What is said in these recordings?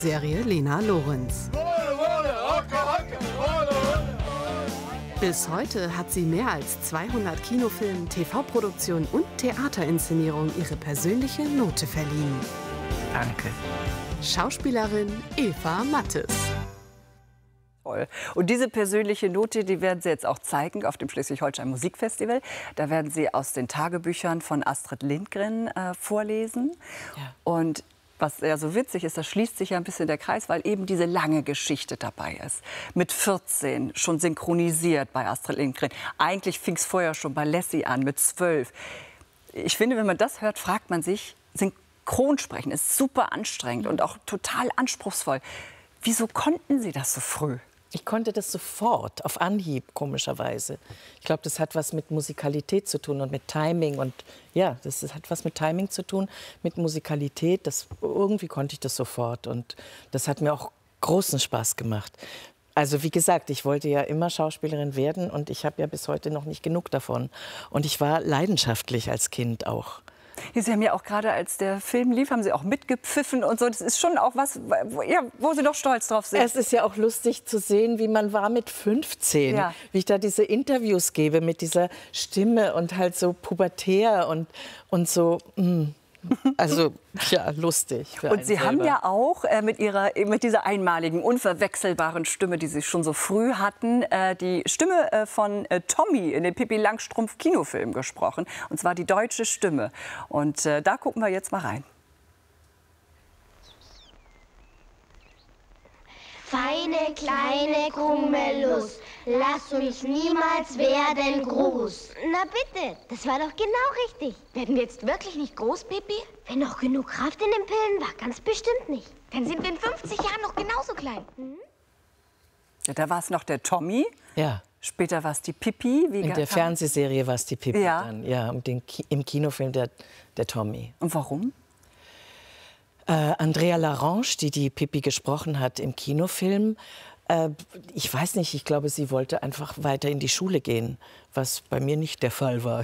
Serie Lena Lorenz. Bis heute hat sie mehr als 200 Kinofilmen, TV-Produktionen und Theaterinszenierungen ihre persönliche Note verliehen. Danke. Schauspielerin Eva Mattes. Und diese persönliche Note, die werden Sie jetzt auch zeigen auf dem Schleswig-Holstein Musikfestival. Da werden Sie aus den Tagebüchern von Astrid Lindgren vorlesen. Ja. Und was ja so witzig ist, da schließt sich ja ein bisschen der Kreis, weil eben diese lange Geschichte dabei ist. Mit 14 schon synchronisiert bei Astrid Lindgren. Eigentlich fing es vorher schon bei Lassie an, mit 12. Ich finde, wenn man das hört, fragt man sich, Synchronsprechen ist super anstrengend und auch total anspruchsvoll. Wieso konnten Sie das so früh? Ich konnte das sofort, auf Anhieb, komischerweise. Ich glaube, das hat was mit Musikalität zu tun und mit Timing. Und ja, das hat was mit Timing zu tun, mit Musikalität. Irgendwie konnte ich das sofort. Und das hat mir auch großen Spaß gemacht. Also wie gesagt, ich wollte ja immer Schauspielerin werden und ich habe ja bis heute noch nicht genug davon. Und ich war leidenschaftlich als Kind auch. Sie haben ja auch gerade, als der Film lief, haben Sie auch mitgepfiffen und so. Das ist schon auch was, wo Sie doch stolz drauf sind. Es ist ja auch lustig zu sehen, wie man war mit 15. Ja. Wie ich da diese Interviews gebe mit dieser Stimme und halt so pubertär und so. Also, ja, lustig. Und Sie haben ja auch mit dieser einmaligen, unverwechselbaren Stimme, die Sie schon so früh hatten, die Stimme von Tommy in dem Pippi Langstrumpf-Kinofilm gesprochen. Und zwar die deutsche Stimme. Und da gucken wir jetzt mal rein. Feine, kleine Krummelnuss, lass uns niemals werden groß. Na bitte, das war doch genau richtig. Werden wir jetzt wirklich nicht groß, Pippi? Wenn noch genug Kraft in den Pillen war, ganz bestimmt nicht. Dann sind wir in 50 Jahren noch genauso klein. Ja, da war es noch der Tommy. Ja. Später war es die Pippi. In der Fernsehserie war es die Pippi dann. Ja, und im Kinofilm der Tommy. Und warum? Andrea Larange, die Pippi gesprochen hat im Kinofilm, ich weiß nicht, ich glaube, sie wollte einfach weiter in die Schule gehen, was bei mir nicht der Fall war.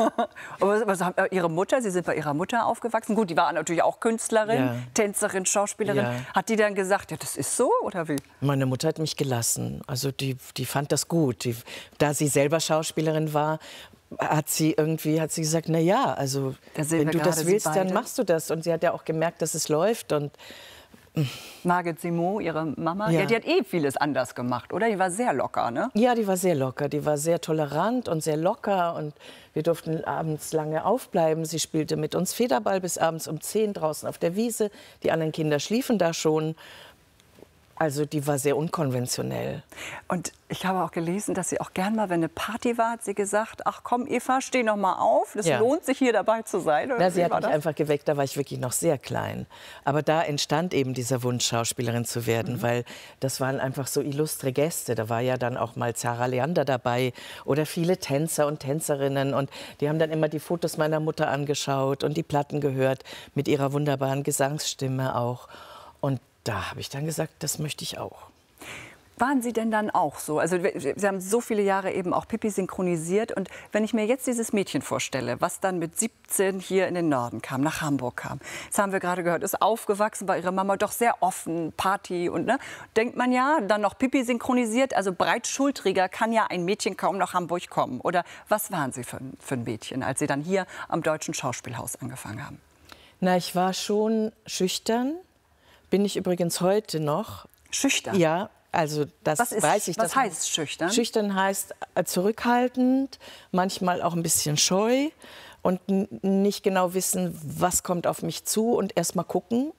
Aber Ihre Mutter, Sie sind bei Ihrer Mutter aufgewachsen. Gut, die war natürlich auch Künstlerin, Tänzerin, Schauspielerin. Ja. Hat die dann gesagt, ja, das ist so oder wie? Meine Mutter hat mich gelassen. Also die fand das gut. Da sie selber Schauspielerin war, hat sie gesagt, na ja, also wenn du das willst, dann machst du das. Und sie hat ja auch gemerkt, dass es läuft. Und Margit Simon, Ihre Mama, ja, die hat vieles anders gemacht, oder? Die war sehr locker, ne? Ja, die war sehr locker. Die war sehr tolerant und sehr locker. Und wir durften abends lange aufbleiben. Sie spielte mit uns Federball bis abends um 10 draußen auf der Wiese. Die anderen Kinder schliefen da schon. Also die war sehr unkonventionell. Und ich habe auch gelesen, dass sie auch gern mal, wenn eine Party war, hat sie gesagt, ach komm Eva, steh noch mal auf, es lohnt sich hier dabei zu sein. Oder sie hat mich einfach geweckt, da war ich wirklich noch sehr klein. Aber da entstand eben dieser Wunsch, Schauspielerin zu werden, weil das waren einfach so illustre Gäste. Da war ja dann auch mal Zara Leander dabei oder viele Tänzer und Tänzerinnen. Und die haben dann immer die Fotos meiner Mutter angeschaut und die Platten gehört, mit ihrer wunderbaren Gesangsstimme auch. Und da habe ich dann gesagt, das möchte ich auch. Waren Sie denn dann auch so? Also Sie haben so viele Jahre eben auch Pippi synchronisiert. Und wenn ich mir jetzt dieses Mädchen vorstelle, was dann mit 17 hier in den Norden kam, nach Hamburg kam. Das haben wir gerade gehört, ist aufgewachsen bei ihrer Mama, doch sehr offen, Party. Und ne, denkt man ja, dann noch Pippi synchronisiert. Also breitschultriger kann ja ein Mädchen kaum nach Hamburg kommen. Oder was waren Sie für ein Mädchen, als Sie dann hier am Deutschen Schauspielhaus angefangen haben? Na, ich war schon schüchtern. Bin ich übrigens heute noch. Schüchtern? Ja, also das weiß ich. Was heißt schüchtern? Schüchtern heißt zurückhaltend, manchmal auch ein bisschen scheu und nicht genau wissen, was kommt auf mich zu und erst mal gucken.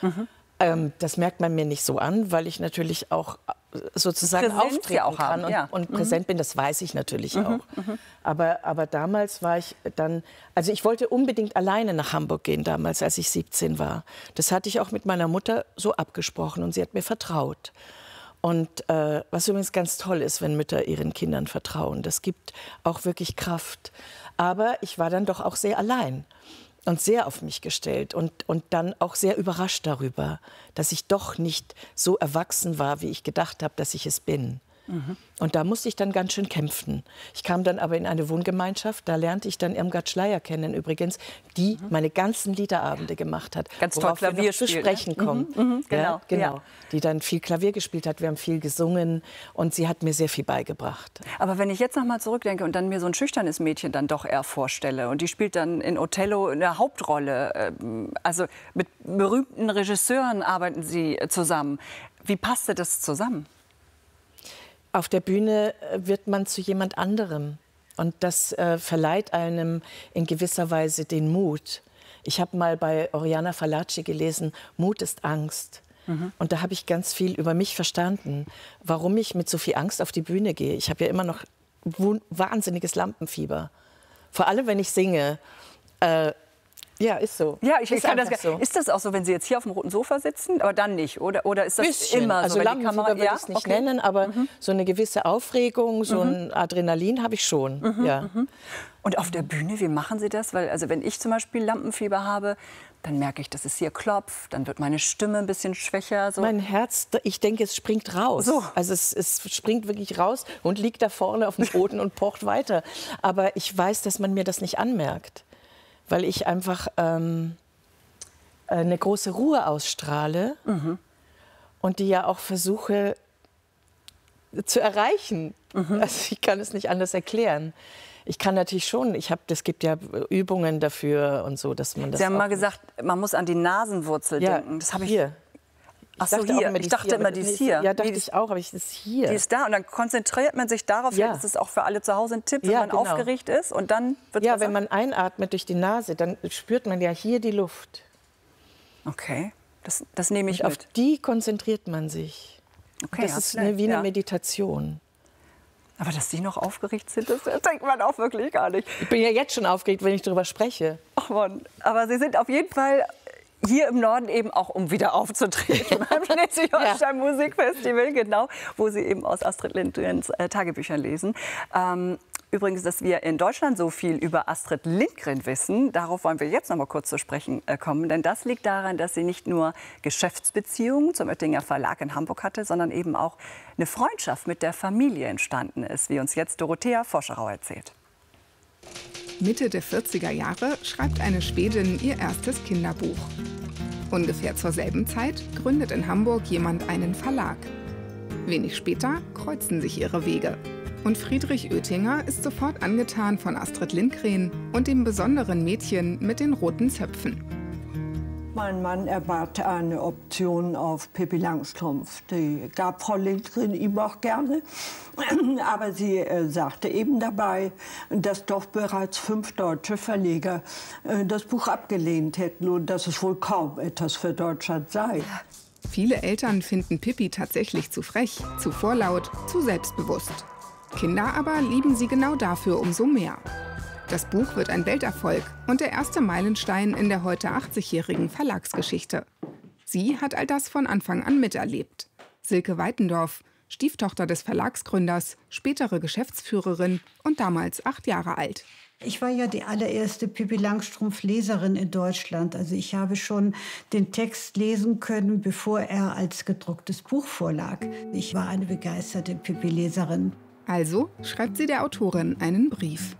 Das merkt man mir nicht so an, weil ich natürlich auch sozusagen auftreten kann und präsent bin, das weiß ich natürlich auch. Aber damals war ich dann, also ich wollte unbedingt alleine nach Hamburg gehen damals, als ich 17 war. Das hatte ich auch mit meiner Mutter so abgesprochen und sie hat mir vertraut. Und was übrigens ganz toll ist, wenn Mütter ihren Kindern vertrauen, das gibt auch wirklich Kraft. Aber ich war dann doch auch sehr allein. Und sehr auf mich gestellt und dann auch sehr überrascht darüber, dass ich doch nicht so erwachsen war, wie ich gedacht habe, dass ich es bin. Und da musste ich dann ganz schön kämpfen. Ich kam dann aber in eine Wohngemeinschaft, da lernte ich dann Irmgard Schleier kennen übrigens, die meine ganzen Liederabende gemacht hat. Ganz toll worauf wir Klavier noch zu spielt, sprechen kommen. Genau. Ja, genau. Ja. Die dann viel Klavier gespielt hat, wir haben viel gesungen und sie hat mir sehr viel beigebracht. Aber wenn ich jetzt noch mal zurückdenke und dann mir so ein schüchternes Mädchen dann doch eher vorstelle und die spielt dann in Othello eine Hauptrolle, also mit berühmten Regisseuren arbeiten Sie zusammen. Wie passte das zusammen? Auf der Bühne wird man zu jemand anderem und das verleiht einem in gewisser Weise den Mut. Ich habe mal bei Oriana Fallaci gelesen, Mut ist Angst. Und da habe ich ganz viel über mich verstanden, warum ich mit so viel Angst auf die Bühne gehe. Ich habe ja immer noch wahnsinniges Lampenfieber. Vor allem, wenn ich singe. Ja, ist so. Ja, ich kann das. So. Ist das auch so, wenn Sie jetzt hier auf dem roten Sofa sitzen, aber dann nicht? Oder ist das Bisschen. immer so? Also Lampenfieber würde ich es nicht nennen, aber so eine gewisse Aufregung, so ein Adrenalin habe ich schon. Ja. Und auf der Bühne, wie machen Sie das? Weil, also wenn ich zum Beispiel Lampenfieber habe, dann merke ich, dass es hier klopft, dann wird meine Stimme ein bisschen schwächer. So. Mein Herz, ich denke, es springt raus. So. Also es springt wirklich raus und liegt da vorne auf dem Boden und pocht weiter. Aber ich weiß, dass man mir das nicht anmerkt, weil ich einfach eine große Ruhe ausstrahle und die ja auch versuche zu erreichen. Also ich kann es nicht anders erklären. Ich kann natürlich schon, es gibt ja Übungen dafür und so, dass man das. Sie haben mal gesagt, man muss an die Nasenwurzel denken. Das habe ich. Hier. Ach so, hier. Ich dachte immer, die ist hier. Ja, dachte ich auch, aber es ist hier. Die ist da und dann konzentriert man sich darauf. Ja. Das ist auch für alle zu Hause ein Tipp, wenn Ja, man genau. aufgeregt ist und dann wird Ja, wenn man einatmet durch die Nase, dann spürt man ja hier die Luft. Okay, das nehme ich Auf mit. die konzentriert man sich. Okay, Das ja, ist vielleicht, wie eine ja. Meditation. Aber dass Sie noch aufgeregt sind, das denkt man auch wirklich gar nicht. Ich bin ja jetzt schon aufgeregt, wenn ich darüber spreche. Ach Mann, aber Sie sind auf jeden Fall hier im Norden eben auch, um wieder aufzutreten beim Schleswig-Holstein Musikfestival, genau, wo Sie eben aus Astrid Lindgrens Tagebüchern lesen. Übrigens, dass wir in Deutschland so viel über Astrid Lindgren wissen, darauf wollen wir jetzt noch mal kurz zu sprechen kommen. Denn das liegt daran, dass sie nicht nur Geschäftsbeziehungen zum Oettinger Verlag in Hamburg hatte, sondern eben auch eine Freundschaft mit der Familie entstanden ist, wie uns jetzt Dorothea Foscherau erzählt. Mitte der 40er Jahre schreibt eine Schwedin ihr erstes Kinderbuch. Ungefähr zur selben Zeit gründet in Hamburg jemand einen Verlag. Wenig später kreuzen sich ihre Wege. Und Friedrich Oetinger ist sofort angetan von Astrid Lindgren und dem besonderen Mädchen mit den roten Zöpfen. Mein Mann erbat eine Option auf Pippi Langstrumpf. Die gab Frau Lindgren ihm auch gerne. Aber sie sagte eben dabei, dass doch bereits 5 deutsche Verleger das Buch abgelehnt hätten und dass es wohl kaum etwas für Deutschland sei. Viele Eltern finden Pippi tatsächlich zu frech, zu vorlaut, zu selbstbewusst. Kinder aber lieben sie genau dafür umso mehr. Das Buch wird ein Welterfolg und der erste Meilenstein in der heute 80-jährigen Verlagsgeschichte. Sie hat all das von Anfang an miterlebt. Silke Weitendorf, Stieftochter des Verlagsgründers, spätere Geschäftsführerin und damals 8 Jahre alt. Ich war ja die allererste Pippi Langstrumpf-Leserin in Deutschland. Also ich habe schon den Text lesen können, bevor er als gedrucktes Buch vorlag. Ich war eine begeisterte Pippi-Leserin. Also schreibt sie der Autorin einen Brief.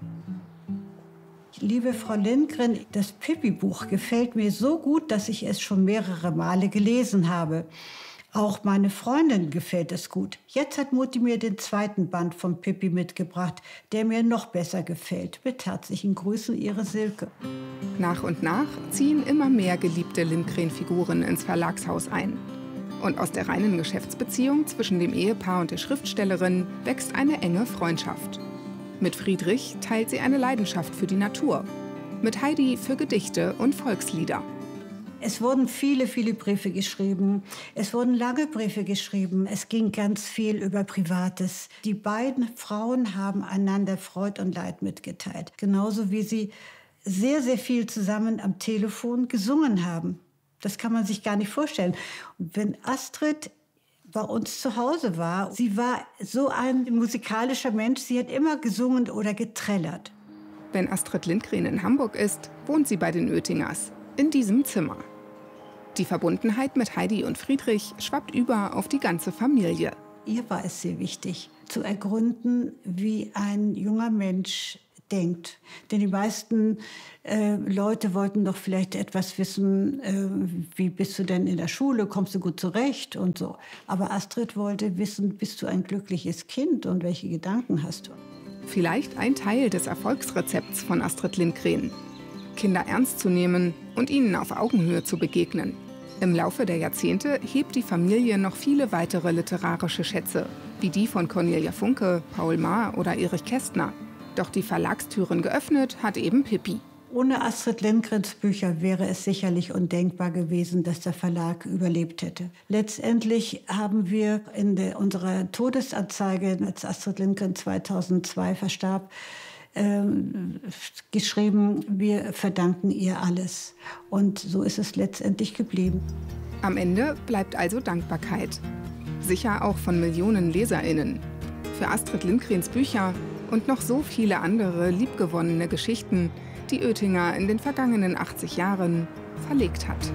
Liebe Frau Lindgren, das Pippi-Buch gefällt mir so gut, dass ich es schon mehrere Male gelesen habe. Auch meine Freundin gefällt es gut. Jetzt hat Mutti mir den 2. Band von Pippi mitgebracht, der mir noch besser gefällt. Mit herzlichen Grüßen, Ihre Silke. Nach und nach ziehen immer mehr geliebte Lindgren-Figuren ins Verlagshaus ein. Und aus der reinen Geschäftsbeziehung zwischen dem Ehepaar und der Schriftstellerin wächst eine enge Freundschaft. Mit Friedrich teilt sie eine Leidenschaft für die Natur. Mit Heidi für Gedichte und Volkslieder. Es wurden viele, viele Briefe geschrieben. Es wurden lange Briefe geschrieben. Es ging ganz viel über Privates. Die beiden Frauen haben einander Freud und Leid mitgeteilt. Genauso wie sie sehr, sehr viel zusammen am Telefon gesungen haben. Das kann man sich gar nicht vorstellen. Und wenn Astrid bei uns zu Hause war, sie war so ein musikalischer Mensch, sie hat immer gesungen oder getrellert. Wenn Astrid Lindgren in Hamburg ist, wohnt sie bei den Oetingers, in diesem Zimmer. Die Verbundenheit mit Heidi und Friedrich schwappt über auf die ganze Familie. Ihr war es sehr wichtig, zu ergründen, wie ein junger Mensch denkt. Denn die meisten Leute wollten doch vielleicht etwas wissen, wie bist du denn in der Schule, kommst du gut zurecht und so. Aber Astrid wollte wissen, bist du ein glückliches Kind und welche Gedanken hast du? Vielleicht ein Teil des Erfolgsrezepts von Astrid Lindgren. Kinder ernst zu nehmen und ihnen auf Augenhöhe zu begegnen. Im Laufe der Jahrzehnte hebt die Familie noch viele weitere literarische Schätze, wie die von Cornelia Funke, Paul Maar oder Erich Kästner. Doch die Verlagstüren geöffnet hat eben Pippi. Ohne Astrid Lindgrens Bücher wäre es sicherlich undenkbar gewesen, dass der Verlag überlebt hätte. Letztendlich haben wir in unserer Todesanzeige, als Astrid Lindgren 2002 verstarb, geschrieben, wir verdanken ihr alles. Und so ist es letztendlich geblieben. Am Ende bleibt also Dankbarkeit. Sicher auch von Millionen LeserInnen. Für Astrid Lindgrens Bücher und noch so viele andere liebgewonnene Geschichten, die Oetinger in den vergangenen 80 Jahren verlegt hat.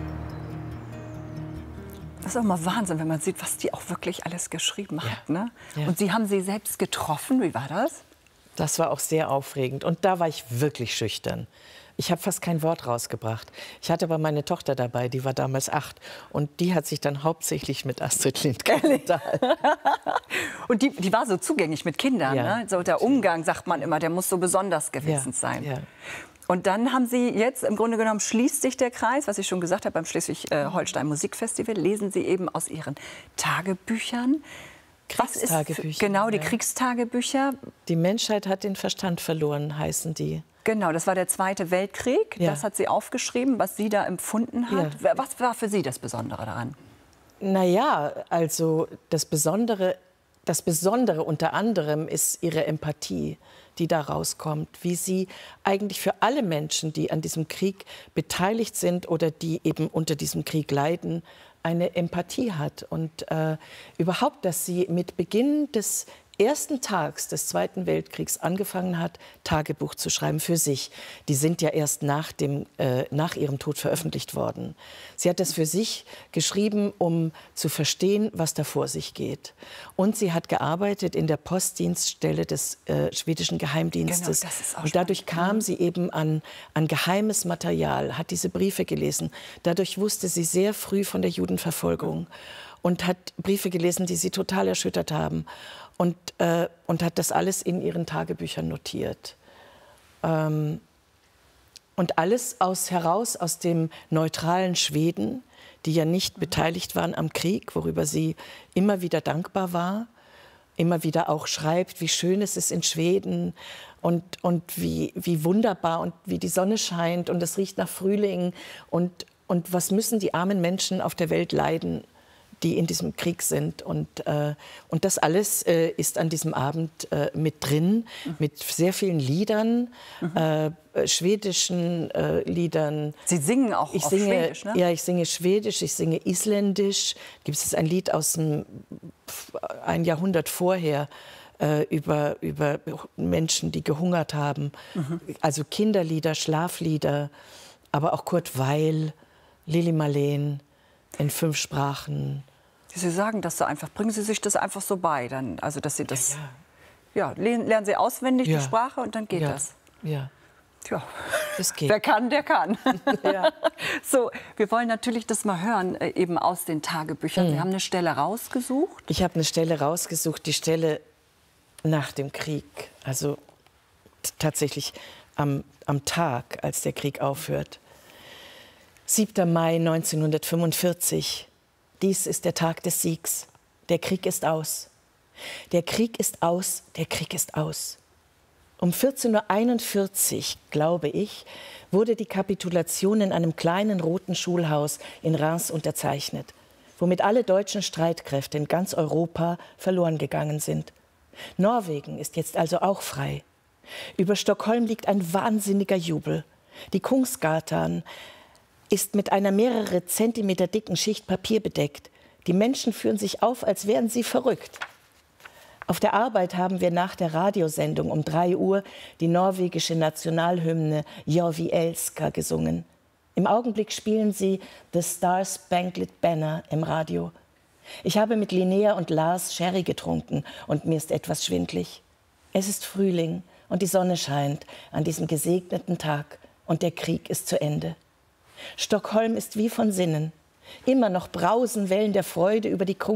Das ist auch mal Wahnsinn, wenn man sieht, was die auch wirklich alles geschrieben hat. Ne? Ja. Und Sie haben sie selbst getroffen. Wie war das? Das war auch sehr aufregend. Und da war ich wirklich schüchtern. Ich habe fast kein Wort rausgebracht. Ich hatte aber meine Tochter dabei, die war damals 8. Und die hat sich dann hauptsächlich mit Astrid Lindgren unterhalten. Und die war so zugänglich mit Kindern. Ja. Ne? So der Umgang, sagt man immer, der muss so besonders gewesen sein. Ja. Und dann haben Sie jetzt, im Grunde genommen, schließt sich der Kreis, was ich schon gesagt habe, beim Schleswig-Holstein Musikfestival, lesen Sie eben aus Ihren Tagebüchern. Kriegstagebücher. Genau, die Kriegstagebücher. Die Menschheit hat den Verstand verloren, heißen die. Genau, das war der Zweite Weltkrieg. Ja. Das hat sie aufgeschrieben, was sie da empfunden hat. Ja. Was war für Sie das Besondere daran? Naja, also das Besondere unter anderem ist ihre Empathie, die da rauskommt. Wie sie eigentlich für alle Menschen, die an diesem Krieg beteiligt sind oder die eben unter diesem Krieg leiden, eine Empathie hat. Und überhaupt, dass sie mit Beginn des ersten Tags des Zweiten Weltkriegs angefangen hat, Tagebuch zu schreiben für sich. Die sind ja erst nach ihrem Tod veröffentlicht worden. Sie hat das für sich geschrieben, um zu verstehen, was da vor sich geht. Und sie hat gearbeitet in der Postdienststelle des schwedischen Geheimdienstes. Genau, das ist auch und dadurch kam sie eben an geheimes Material, hat diese Briefe gelesen. Dadurch wusste sie sehr früh von der Judenverfolgung und hat Briefe gelesen, die sie total erschüttert haben. Und hat das alles in ihren Tagebüchern notiert. Und alles heraus aus dem neutralen Schweden, die ja nicht beteiligt waren am Krieg, worüber sie immer wieder dankbar war, immer wieder auch schreibt, wie schön es ist in Schweden und wie wunderbar und wie die Sonne scheint und es riecht nach Frühling und was müssen die armen Menschen auf der Welt leiden, die in diesem Krieg sind. Und das alles ist an diesem Abend mit drin, mit sehr vielen Liedern, schwedischen Liedern. Sie singen auch auf Schwedisch, ne? Ja, ich singe Schwedisch, ich singe Isländisch. Gibt es ein Lied aus ein Jahrhundert vorher, über Menschen, die gehungert haben. Also Kinderlieder, Schlaflieder, aber auch Kurt Weill, Lili Marleen in 5 Sprachen. Sie sagen das so einfach. Bringen Sie sich das einfach so bei, dann, also dass Sie das, lernen Sie auswendig die Sprache und dann geht das. Ja. Tja, das geht. Wer kann, der kann. Ja. So, wir wollen natürlich das mal hören, eben aus den Tagebüchern. Sie haben eine Stelle rausgesucht. Ich habe eine Stelle rausgesucht, die Stelle nach dem Krieg. Also tatsächlich am Tag, als der Krieg aufhört. 7. Mai 1945. Dies ist der Tag des Siegs. Der Krieg ist aus. Der Krieg ist aus, der Krieg ist aus. Um 14:41 Uhr, glaube ich, wurde die Kapitulation in einem kleinen roten Schulhaus in Reims unterzeichnet, womit alle deutschen Streitkräfte in ganz Europa verloren gegangen sind. Norwegen ist jetzt also auch frei. Über Stockholm liegt ein wahnsinniger Jubel. Die Kungsgatan ist mit einer mehrere Zentimeter dicken Schicht Papier bedeckt. Die Menschen führen sich auf, als wären sie verrückt. Auf der Arbeit haben wir nach der Radiosendung um 3 Uhr die norwegische Nationalhymne Ja vi elsker gesungen. Im Augenblick spielen sie The Star Spangled Banner im Radio. Ich habe mit Linnea und Lars Sherry getrunken und mir ist etwas schwindlig. Es ist Frühling und die Sonne scheint an diesem gesegneten Tag und der Krieg ist zu Ende. Stockholm ist wie von Sinnen. Immer noch brausen Wellen der Freude über die